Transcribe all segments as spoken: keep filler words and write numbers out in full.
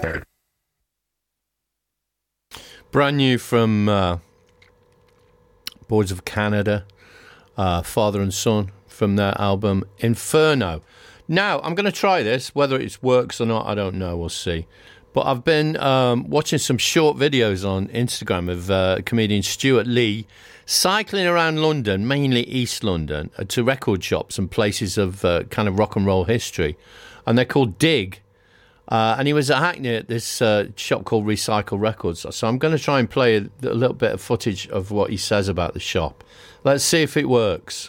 Brand new from uh, Boards of Canada, uh, Father and Son, from their album Inferno. Now, I'm going to try this. Whether it works or not, I don't know. We'll see. But I've been um, watching some short videos on Instagram of uh, comedian Stuart Lee cycling around London, mainly East London, uh, to record shops and places of uh, kind of rock and roll history. And they're called Dig. Uh, and he was at Hackney at this uh, shop called Recycle Records. So I'm going to try and play a, a little bit of footage of what he says about the shop. Let's see if it works.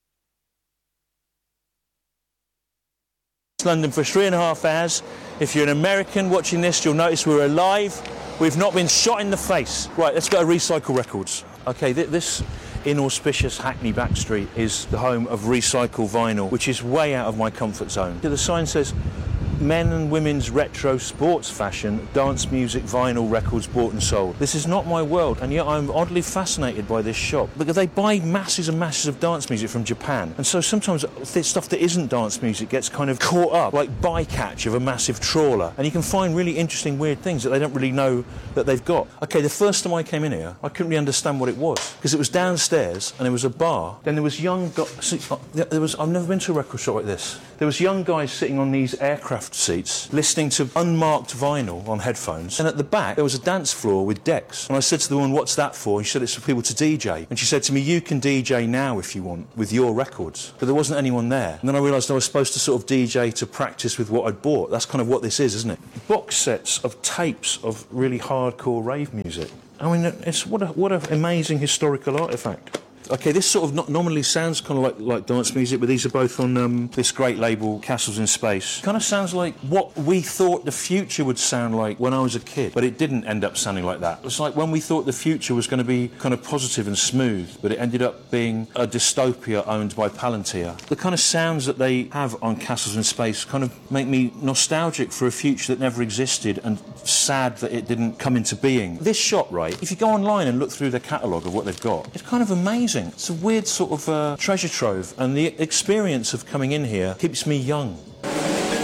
London for three and a half hours. If you're an American watching this, you'll notice we're alive. We've not been shot in the face. Right, let's go to Recycle Records. Okay, th this inauspicious Hackney back street is the home of Recycle Vinyl, which is way out of my comfort zone. The sign says men and women's retro sports fashion, dance music, vinyl records bought and sold. This is not my world, and yet I'm oddly fascinated by this shop because they buy masses and masses of dance music from Japan. And so sometimes the stuff that isn't dance music gets kind of caught up, like bycatch of a massive trawler. And you can find really interesting, weird things that they don't really know that they've got. Okay, the first time I came in here, I couldn't really understand what it was because it was downstairs and there was a bar. Then there was young guys. There was. I've never been to a record shop like this. There was young guys sitting on these aircraft seats listening to unmarked vinyl on headphones, and at the back there was a dance floor with decks, and I said to the woman, "What's that for?" And she said, "It's for people to D J." And she said to me, "You can D J now if you want with your records." But there wasn't anyone there, and then I realised I was supposed to sort of D J to practice with what I'd bought. That's kind of what this is, isn't it? Box sets of tapes of really hardcore rave music. I mean, it's what a, what an amazing historical artefact. Okay, this sort of not normally sounds kind of like, like dance music, but these are both on um, this great label, Castles in Space. Kind of sounds like what we thought the future would sound like when I was a kid, but it didn't end up sounding like that. It's like when we thought the future was going to be kind of positive and smooth, but it ended up being a dystopia owned by Palantir. The kind of sounds that they have on Castles in Space kind of make me nostalgic for a future that never existed and sad that it didn't come into being. This shop, right, if you go online and look through their catalogue of what they've got, it's kind of amazing. It's a weird sort of uh, treasure trove, and the experience of coming in here keeps me young.